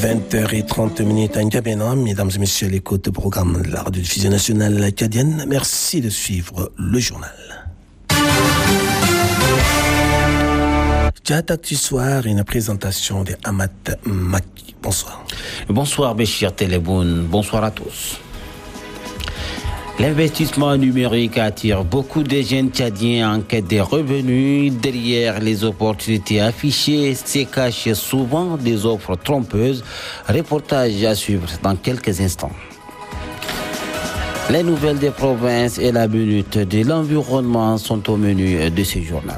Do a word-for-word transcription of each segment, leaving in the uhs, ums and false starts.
vingt heures trente minutes à N'Djamena. Mesdames et messieurs, l'écoute du programme de la radiodiffusion nationale acadienne. Merci de suivre le journal. Tchad Actu Soir, une présentation de Amat Maki. Bonsoir. Bonsoir, Béchir Téléboun. Bonsoir à tous. L'investissement numérique attire beaucoup de jeunes Tchadiens en quête de revenus. Derrière les opportunités affichées se cachent souvent des offres trompeuses. Reportage à suivre dans quelques instants. Les nouvelles des provinces et la minute de l'environnement sont au menu de ce journal.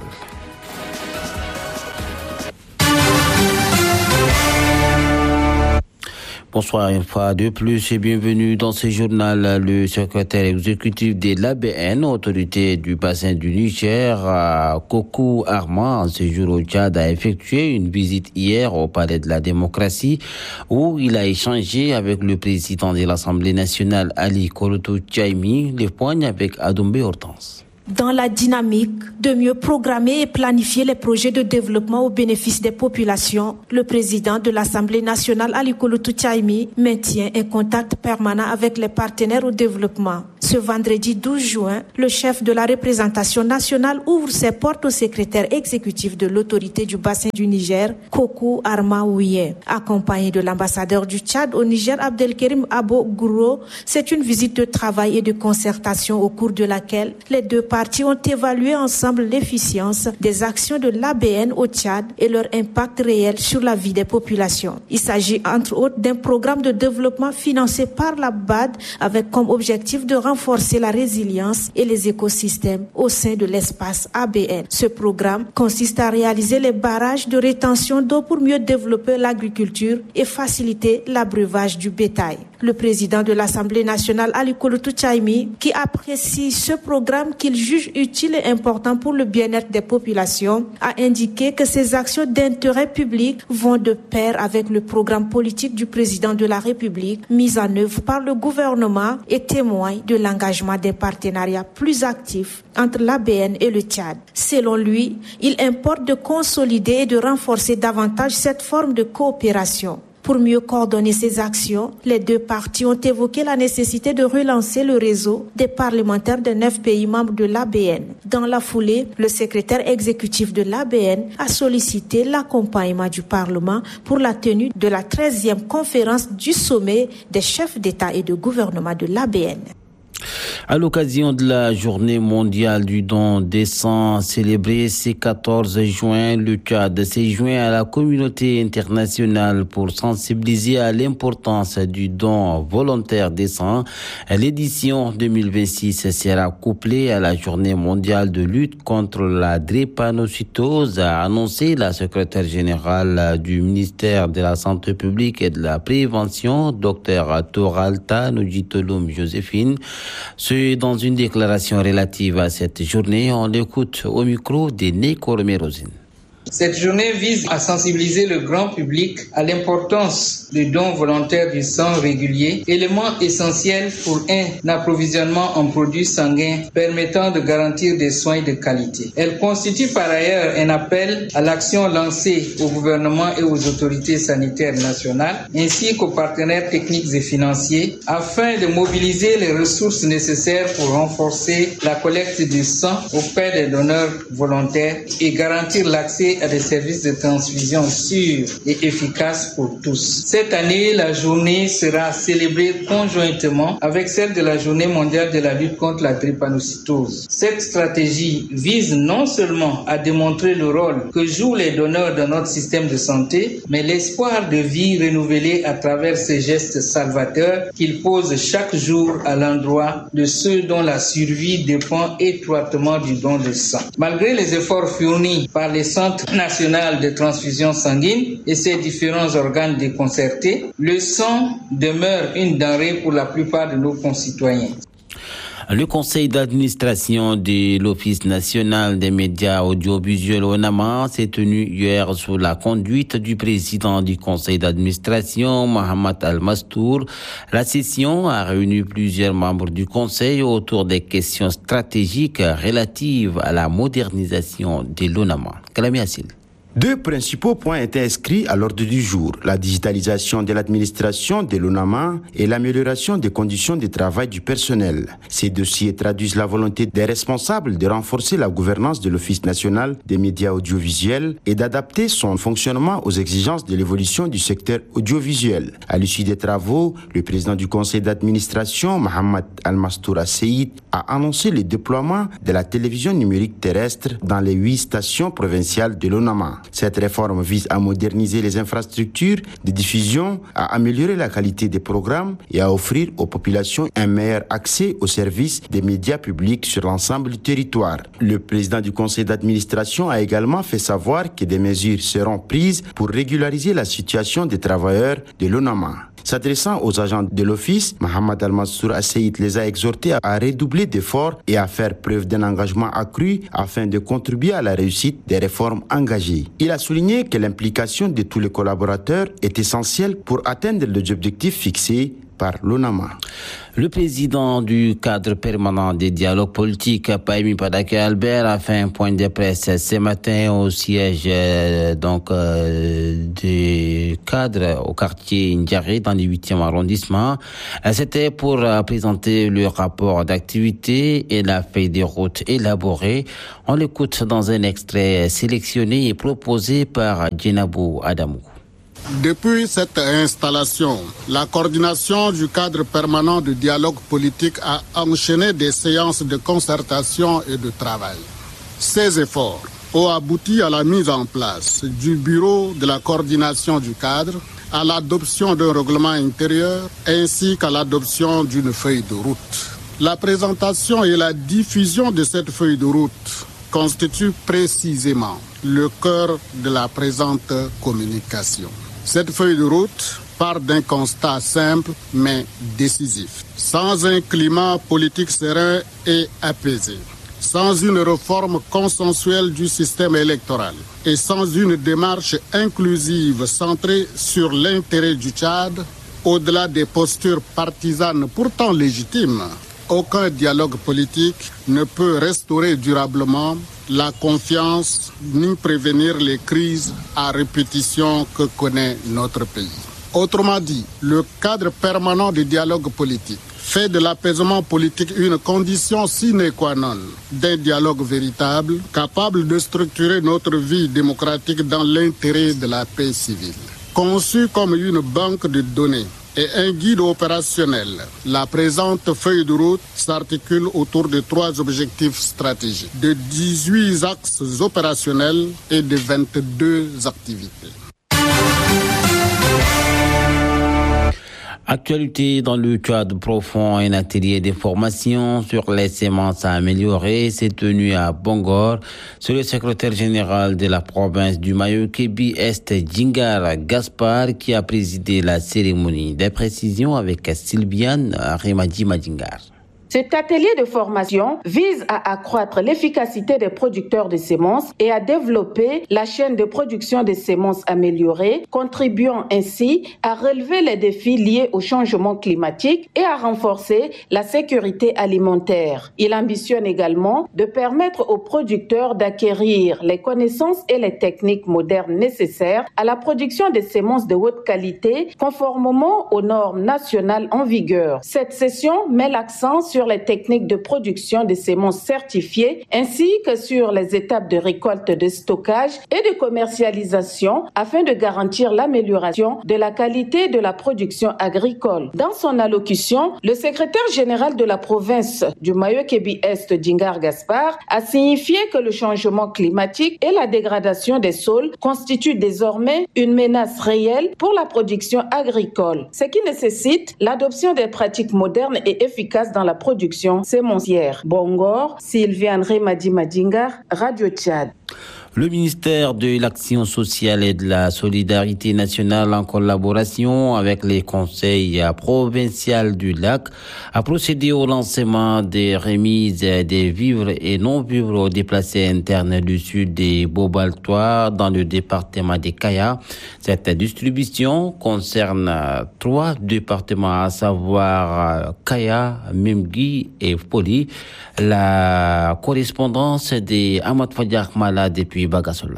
Bonsoir une fois de plus et bienvenue dans ce journal. Le secrétaire exécutif de l'A B N, autorité du bassin du Niger, Kokou Arma, en séjour au Tchad, a effectué une visite hier au Palais de la Démocratie où il a échangé avec le président de l'Assemblée nationale, Ali Kolotou Tchaimi, les poignes avec Adoumbe Hortense. Dans la dynamique de mieux programmer et planifier les projets de développement au bénéfice des populations, le président de l'Assemblée nationale, Ali Kolotou Tchaimi, maintient un contact permanent avec les partenaires au développement. Ce vendredi douze juin, le chef de la représentation nationale ouvre ses portes au secrétaire exécutif de l'autorité du bassin du Niger, Kokou Arma Ouye. Accompagné de l'ambassadeur du Tchad au Niger, Abdelkerim Abo Gouro, c'est une visite de travail et de concertation au cours de laquelle les deux parties ont évalué ensemble l'efficience des actions de l'A B N au Tchad et leur impact réel sur la vie des populations. Il s'agit entre autres d'un programme de développement financé par la B A D avec comme objectif de renforcer renforcer la résilience et les écosystèmes au sein de l'espace A B N. Ce programme consiste à réaliser les barrages de rétention d'eau pour mieux développer l'agriculture et faciliter l'abreuvage du bétail. Le président de l'Assemblée nationale, Ali Kolotou Tchaimi, qui apprécie ce programme qu'il juge utile et important pour le bien-être des populations, a indiqué que ces actions d'intérêt public vont de pair avec le programme politique du président de la République mis en œuvre par le gouvernement et témoigne de l'engagement des partenariats plus actifs entre l'A B N et le Tchad. Selon lui, il importe de consolider et de renforcer davantage cette forme de coopération. Pour mieux coordonner ces actions, les deux parties ont évoqué la nécessité de relancer le réseau des parlementaires de neuf pays membres de l'A B N. Dans la foulée, le secrétaire exécutif de l'A B N a sollicité l'accompagnement du Parlement pour la tenue de la treizième conférence du sommet des chefs d'État et de gouvernement de l'A B N. À l'occasion de la journée mondiale du don des sangs célébrée ce quatorze juin, le Tchad s'est joint à la communauté internationale pour sensibiliser à l'importance du don volontaire des sangs. L'édition deux mille vingt-six sera couplée à la journée mondiale de lutte contre la drépanocytose, a annoncé la secrétaire générale du ministère de la Santé publique et de la Prévention, Dr Toralta Nujitolum Joséphine. C'est dans une déclaration relative à cette journée. On l'écoute au micro de Neko Romérosine. Cette journée vise à sensibiliser le grand public à l'importance du don volontaire du sang régulier, élément essentiel pour un approvisionnement en produits sanguins permettant de garantir des soins de qualité. Elle constitue par ailleurs un appel à l'action lancée au gouvernement et aux autorités sanitaires nationales, ainsi qu'aux partenaires techniques et financiers, afin de mobiliser les ressources nécessaires pour renforcer la collecte du sang auprès des donneurs volontaires et garantir l'accès à des services de transfusion sûrs et efficaces pour tous. Cette année, la journée sera célébrée conjointement avec celle de la Journée mondiale de la lutte contre la drépanocytose. Cette stratégie vise non seulement à démontrer le rôle que jouent les donneurs dans notre système de santé, mais l'espoir de vie renouvelé à travers ces gestes salvateurs qu'ils posent chaque jour à l'endroit de ceux dont la survie dépend étroitement du don de sang. Malgré les efforts fournis par les centres national de transfusion sanguine et ses différents organes déconcertés, le sang demeure une denrée pour la plupart de nos concitoyens. Le conseil d'administration de l'Office national des médias audiovisuels ONAMA s'est tenu hier sous la conduite du président du conseil d'administration, Mohamed Al-Mastour. La session a réuni plusieurs membres du conseil autour des questions stratégiques relatives à la modernisation de l'ONAMA. Kalami Assil. Deux principaux points étaient inscrits à l'ordre du jour, la digitalisation de l'administration de l'ONAMA et l'amélioration des conditions de travail du personnel. Ces dossiers traduisent la volonté des responsables de renforcer la gouvernance de l'Office national des médias audiovisuels et d'adapter son fonctionnement aux exigences de l'évolution du secteur audiovisuel. À l'issue des travaux, le président du conseil d'administration, Mohamed Al-Mastoura Seyid, a annoncé le déploiement de la télévision numérique terrestre dans les huit stations provinciales de l'ONAMA. Cette réforme vise à moderniser les infrastructures de diffusion, à améliorer la qualité des programmes et à offrir aux populations un meilleur accès aux services des médias publics sur l'ensemble du territoire. Le président du conseil d'administration a également fait savoir que des mesures seront prises pour régulariser la situation des travailleurs de l'ONAMA. S'adressant aux agents de l'office, Mohamed Al-Mastoura Seyid les a exhortés à redoubler d'efforts et à faire preuve d'un engagement accru afin de contribuer à la réussite des réformes engagées. Il a souligné que l'implication de tous les collaborateurs est essentielle pour atteindre les objectifs fixés par l'ONAMA. Le président du cadre permanent des dialogues politiques, Pahimi Padake Albert, a fait un point de presse ce matin au siège euh, donc euh, du cadre au quartier Ndiaré dans le huitième arrondissement. C'était pour euh, présenter le rapport d'activité et la feuille de route élaborée. On l'écoute dans un extrait sélectionné et proposé par Djenabou Adamou. Depuis cette installation, la coordination du cadre permanent de dialogue politique a enchaîné des séances de concertation et de travail. Ces efforts ont abouti à la mise en place du bureau de la coordination du cadre, à l'adoption d'un règlement intérieur ainsi qu'à l'adoption d'une feuille de route. La présentation et la diffusion de cette feuille de route constituent précisément le cœur de la présente communication. Cette feuille de route part d'un constat simple mais décisif. Sans un climat politique serein et apaisé, sans une réforme consensuelle du système électoral et sans une démarche inclusive centrée sur l'intérêt du Tchad, au-delà des postures partisanes pourtant légitimes, aucun dialogue politique ne peut restaurer durablement la confiance ni prévenir les crises à répétition que connaît notre pays. Autrement dit, le cadre permanent du dialogue politique fait de l'apaisement politique une condition sine qua non d'un dialogue véritable, capable de structurer notre vie démocratique dans l'intérêt de la paix civile. Conçu comme une banque de données et un guide opérationnel, la présente feuille de route s'articule autour de trois objectifs stratégiques, de dix-huit axes opérationnels et de vingt-deux activités. Actualité dans le cadre profond, un atelier de formation sur les semences à améliorer s'est tenu à Bongor. C'est le secrétaire général de la province du Mayo-Kébi-Est, Djingar Gaspard, qui a présidé la cérémonie. Des précisions avec Sylviane Remadi Madingar. Cet atelier de formation vise à accroître l'efficacité des producteurs de semences et à développer la chaîne de production de semences améliorées, contribuant ainsi à relever les défis liés au changement climatique et à renforcer la sécurité alimentaire. Il ambitionne également de permettre aux producteurs d'acquérir les connaissances et les techniques modernes nécessaires à la production de semences de haute qualité, conformément aux normes nationales en vigueur. Cette session met l'accent sur les techniques de production de semences certifiées ainsi que sur les étapes de récolte, de stockage et de commercialisation afin de garantir l'amélioration de la qualité de la production agricole. Dans son allocution, le secrétaire général de la province du Mayo-Kébi-Est, Djingar Gaspard, a signifié que le changement climatique et la dégradation des sols constituent désormais une menace réelle pour la production agricole, ce qui nécessite l'adoption des pratiques modernes et efficaces dans la production sémencière. Bongor, Sylviane Remadi Madingar, Radio Tchad. Le ministère de l'Action sociale et de la solidarité nationale, en collaboration avec les conseils provinciaux du lac, a procédé au lancement des remises des vivres et non-vivres aux déplacés internes du sud des Bobaltois dans le département des Kaya. Cette distribution concerne trois départements, à savoir Kaya, Memgui et Poli. La correspondance des Ahmad Fadjar Mala depuis Bagasola.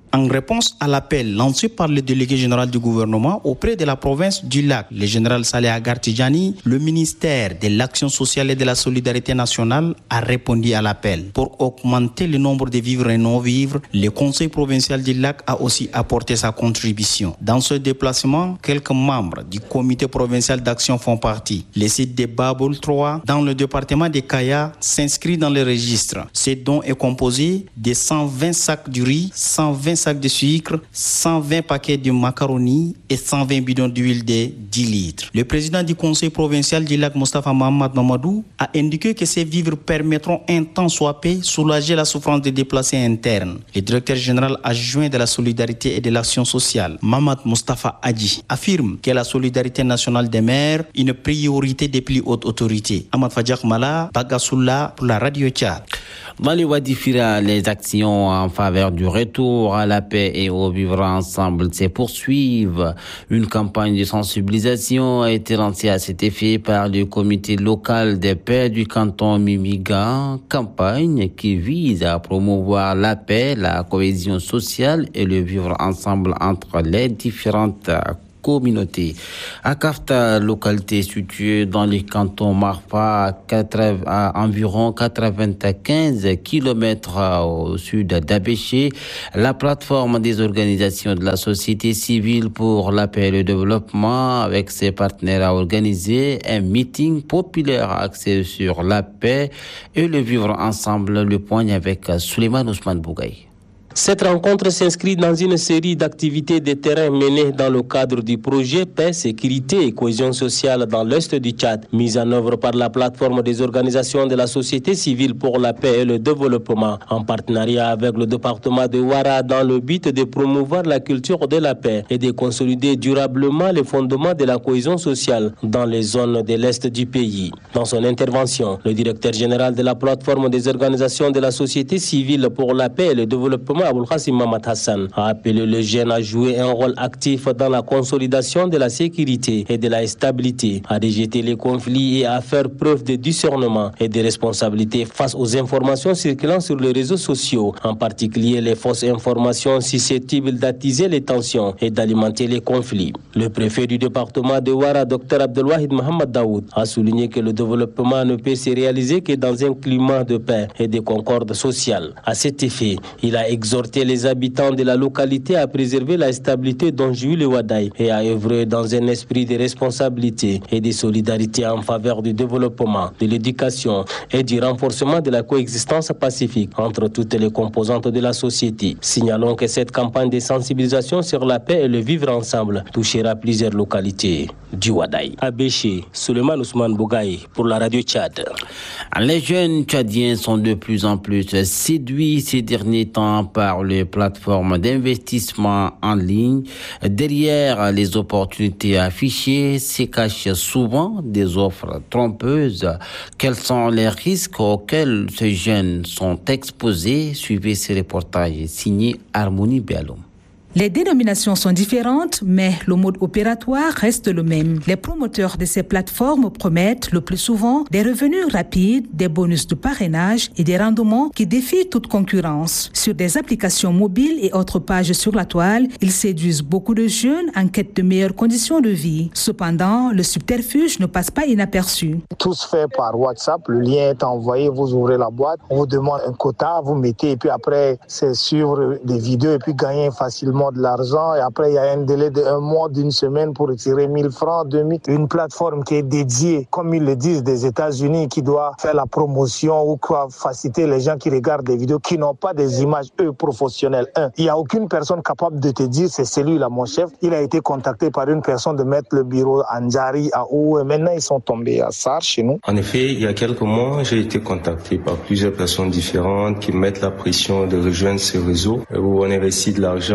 En réponse à l'appel lancé par le délégué général du gouvernement auprès de la province du Lac, le général Saleh Agar Tidjani, le ministère de l'Action sociale et de la solidarité nationale a répondu à l'appel. Pour augmenter le nombre de vivres et non-vivres, le conseil provincial du Lac a aussi apporté sa contribution. Dans ce déplacement, quelques membres du comité provincial d'action font partie. Le site de Baboul trois, dans le département de Kaya, s'inscrit dans le registre. Ce don est composé de cent vingt sacs de riz, cent vingt sacs de sucre, cent vingt paquets de macaroni et cent vingt bidons d'huile de dix litres. Le président du conseil provincial du Lac, Moustapha Mohamed Mamadou, a indiqué que ces vivres permettront un temps soit peu soulager la souffrance des déplacés internes. Le directeur général adjoint de la solidarité et de l'action sociale, Mamad Moustapha Adji, affirme que la solidarité nationale demeure une priorité des plus hautes autorités. Ahmad Fadjak Mala, Bagasoula pour la radio Tchad. Dans les Wadifira, les actions en faveur du retour à la paix et au vivre ensemble se poursuivent. Une campagne de sensibilisation a été lancée à cet effet par le comité local des paix du canton Mimiga, campagne qui vise à promouvoir la paix, la cohésion sociale et le vivre ensemble entre les différentes communauté. À Kafta, localité située dans les cantons Marfa, à environ quatre-vingt-quinze kilomètres au sud d'Abéché, la plateforme des organisations de la société civile pour la paix et le développement, avec ses partenaires, a organisé un meeting populaire axé sur la paix et le vivre ensemble. Le point avec Souleymane Ousmane Bougaï. Cette rencontre s'inscrit dans une série d'activités de terrain menées dans le cadre du projet Paix, Sécurité et Cohésion sociale dans l'Est du Tchad, mise en œuvre par la plateforme des organisations de la société civile pour la paix et le développement, en partenariat avec le département de Ouara, dans le but de promouvoir la culture de la paix et de consolider durablement les fondements de la cohésion sociale dans les zones de l'Est du pays. Dans son intervention, le directeur général de la plateforme des organisations de la société civile pour la paix et le développement, Aboul Hassim Mamad Hassan, a appelé les jeunes à jouer un rôle actif dans la consolidation de la sécurité et de la stabilité, à rejeter les conflits et à faire preuve de discernement et de responsabilité face aux informations circulant sur les réseaux sociaux, en particulier les fausses informations susceptibles d'attiser les tensions et d'alimenter les conflits. Le préfet du département de Ouara, Dr Abdelwahid Mohamed Daoud, a souligné que le développement ne peut se réaliser que dans un climat de paix et de concorde sociale. À cet effet, il a exhorté les habitants de la localité à préserver la stabilité dont jouit le Wadaï et à œuvrer dans un esprit de responsabilité et de solidarité en faveur du développement, de l'éducation et du renforcement de la coexistence pacifique entre toutes les composantes de la société. Signalons que cette campagne de sensibilisation sur la paix et le vivre ensemble touchera plusieurs localités du Wadaï. À Béché, Souleymane Ousmane Bougaï pour la radio Tchad. Les jeunes tchadiens sont de plus en plus séduits ces derniers temps par les plateformes d'investissement en ligne. Derrière les opportunités affichées se cachent souvent des offres trompeuses. Quels sont les risques auxquels ces jeunes sont exposés? Suivez ce reportage signé Harmonie Bialoum. Les dénominations sont différentes, mais le mode opératoire reste le même. Les promoteurs de ces plateformes promettent le plus souvent des revenus rapides, des bonus de parrainage et des rendements qui défient toute concurrence. Sur des applications mobiles et autres pages sur la toile, ils séduisent beaucoup de jeunes en quête de meilleures conditions de vie. Cependant, le subterfuge ne passe pas inaperçu. Tout se fait par WhatsApp, le lien est envoyé, vous ouvrez la boîte, on vous demande un quota, vous mettez et puis après c'est suivre des vidéos et puis gagner facilement de l'argent et après il y a un délai d'un mois, d'une semaine pour retirer mille francs, deux mille. Une plateforme qui est dédiée, comme ils le disent, des États-Unis, qui doit faire la promotion ou quoi faciliter les gens qui regardent des vidéos, qui n'ont pas des images, eux, professionnelles. Un, il n'y a aucune personne capable de te dire c'est celui-là, mon chef. Il a été contacté par une personne de mettre le bureau à Ndjari, à Ou, et maintenant ils sont tombés à Sar, chez nous. En effet, il y a quelques mois, j'ai été contacté par plusieurs personnes différentes qui mettent la pression de rejoindre ce réseau où on investit de l'argent, on regarde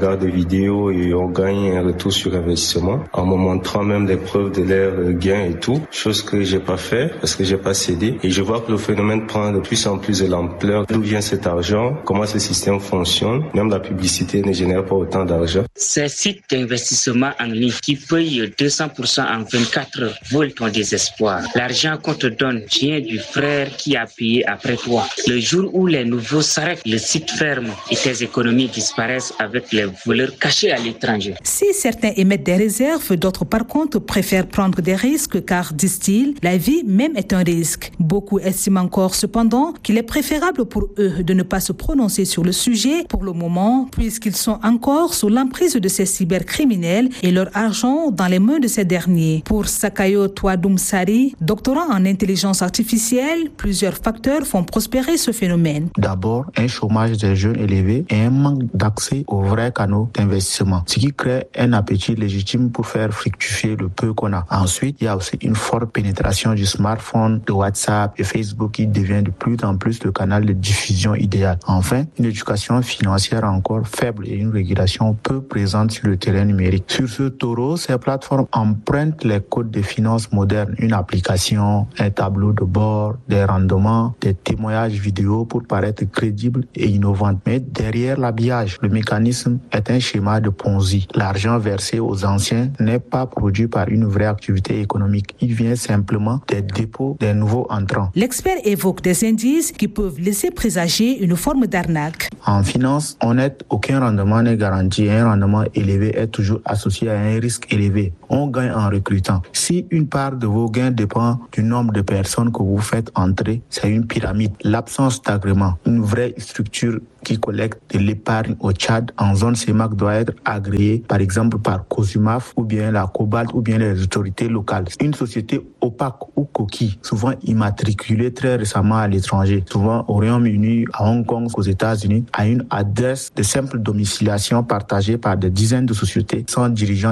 regarde des vidéos et on gagne un retour sur investissement en me montrant même des preuves de leurs gains et tout, chose que j'ai pas fait parce que j'ai pas cédé. Et je vois que le phénomène prend de plus en plus de l'ampleur. D'où vient cet argent? Comment ce système fonctionne? Même la publicité ne génère pas autant d'argent. Ces sites d'investissement en ligne qui payent deux cents pour cent en vingt-quatre heures volent ton désespoir. L'argent qu'on te donne vient du frère qui a payé après toi. Le jour où les nouveaux s'arrêtent, le site ferme et tes économies disparaissent avec les voleurs cachés à l'étranger. Si certains émettent des réserves, d'autres par contre préfèrent prendre des risques car, disent-ils, la vie même est un risque. Beaucoup estiment encore cependant qu'il est préférable pour eux de ne pas se prononcer sur le sujet pour le moment, puisqu'ils sont encore sous l'emprise de ces cybercriminels et leur argent dans les mains de ces derniers. Pour Sakayo Touadoumsari, doctorant en intelligence artificielle, plusieurs facteurs font prospérer ce phénomène. D'abord, un chômage des jeunes élevé et un manque d'accès aux vrais canaux d'investissement, ce qui crée un appétit légitime pour faire fructifier le peu qu'on a. Ensuite, il y a aussi une forte pénétration du smartphone, de WhatsApp et Facebook qui devient de plus en plus le canal de diffusion idéal. Enfin, une éducation financière encore faible et une régulation peu présente sur le terrain numérique. Sur ce taureau, ces plateformes empruntent les codes de finances modernes, une application, un tableau de bord, des rendements, des témoignages vidéo pour paraître crédibles et innovantes. Mais derrière l'habillage, le mécanisme est un schéma de Ponzi. L'argent versé aux anciens n'est pas produit par une vraie activité économique. Il vient simplement des dépôts des nouveaux entrants. L'expert évoque des indices qui peuvent laisser présager une forme d'arnaque. En finance honnête, aucun rendement n'est garanti. Un rendement élevé est toujours associé à un risque élevé. On gagne en recrutant. Si une part de vos gains dépend du nombre de personnes que vous faites entrer, c'est une pyramide. L'absence d'agrément, une vraie structure qui collecte de l'épargne au Tchad en zone C E M A C doit être agréée, par exemple par COSUMAF ou bien la Cobalt ou bien les autorités locales. Une société opaque ou coquille, souvent immatriculée très récemment à l'étranger, souvent au Royaume-Uni, à Hong Kong, aux États-Unis, a une adresse de simple domiciliation partagée par des dizaines de sociétés sans dirigeants